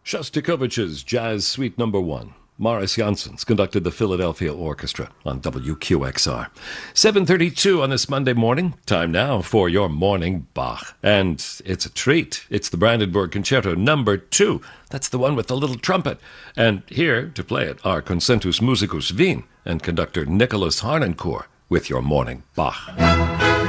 Shostakovich's Jazz Suite No. 1. Morris Janssens conducted the Philadelphia Orchestra on WQXR. 7:32 on this Monday morning. Time now for your morning Bach. And it's a treat. It's the Brandenburg Concerto No. 2. That's the one with the little trumpet. And here to play it are Concentus Musicus Wien and conductor Nicholas Harnoncourt with your morning Bach.